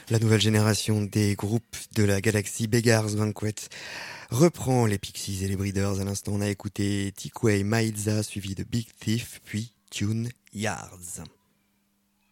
La nouvelle génération des groupes de la galaxie Beggars Banquet reprend les Pixies et les Breeders. À l'instant, on a écouté Tikwe Mailza suivi de Big Thief, puis Tune Yards.